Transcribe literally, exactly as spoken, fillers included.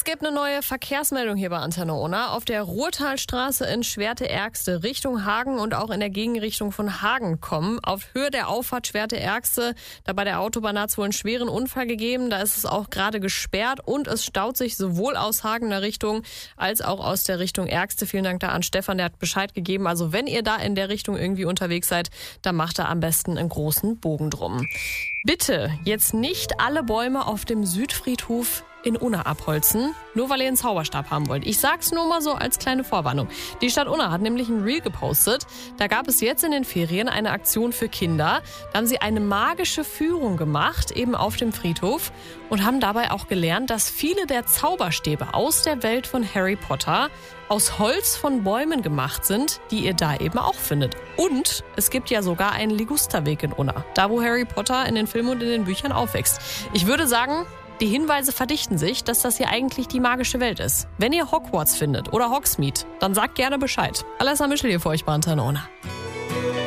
Es gibt eine neue Verkehrsmeldung hier bei Antenne Unna. Auf der Ruhrtalstraße in Schwerte-Ergste Richtung Hagen und auch in der Gegenrichtung von Hagen kommen. Auf Höhe der Auffahrt Schwerte-Ergste, da bei der Autobahn hat es wohl einen schweren Unfall gegeben. Da ist es auch gerade gesperrt und es staut sich sowohl aus Hagener Richtung als auch aus der Richtung Ergste. Vielen Dank da an Stefan, der hat Bescheid gegeben. Also wenn ihr da in der Richtung irgendwie unterwegs seid, dann macht da am besten einen großen Bogen drum. Bitte jetzt nicht alle Bäume auf dem Südfriedhof in Unna abholzen, nur weil ihr einen Zauberstab haben wollt. Ich sag's nur mal so als kleine Vorwarnung. Die Stadt Unna hat nämlich ein Reel gepostet. Da gab es jetzt in den Ferien eine Aktion für Kinder. Da haben sie eine magische Führung gemacht, eben auf dem Friedhof, und haben dabei auch gelernt, dass viele der Zauberstäbe aus der Welt von Harry Potter aus Holz von Bäumen gemacht sind, die ihr da eben auch findet. Und es gibt ja sogar einen Ligusterweg in Unna, da wo Harry Potter in den Filmen und in den Büchern aufwächst. Ich würde sagen, die Hinweise verdichten sich, dass das hier eigentlich die magische Welt ist. Wenn ihr Hogwarts findet oder Hogsmeade, dann sagt gerne Bescheid. Alessa Mischel hier für euch bei Antenne Unna.